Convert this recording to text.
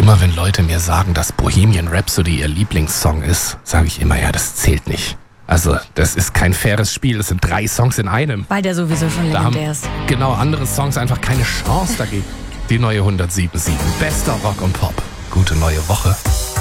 immer wenn Leute mir sagen, dass Bohemian Rhapsody ihr Lieblingssong ist, sage ich immer, ja, das zählt nicht. Also, das ist kein faires Spiel, es sind 3 Songs in einem. Weil der sowieso schon legendär ist. Genau, andere Songs einfach keine Chance dagegen. Die neue 107.7. Bester Rock und Pop. Gute neue Woche.